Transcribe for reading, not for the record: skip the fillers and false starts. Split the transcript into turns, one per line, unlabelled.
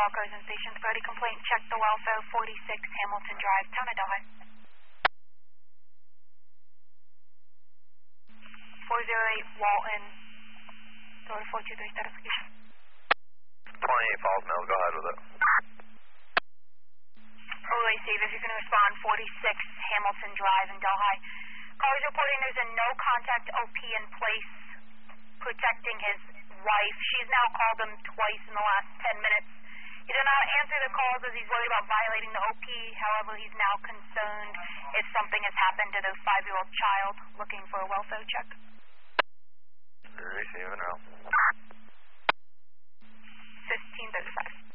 all cars and stations. Priority complaint. Check the welfare. 46 Hamilton Drive, Town of Delhi. 408 Walton. Door 423 status location.
28 Falls Mills. Go ahead with it.
Overlay Steve, if you can respond, 46 Hamilton Drive in Delhi. Callers reporting there's a no contact OP in place protecting his wife. She's now called him twice in the last 10 minutes. He did not answer the calls as he's worried about violating the OP. However, he's now concerned if something has happened to their 5-year-old child, looking for a welfare check.
Receiving now.
1535.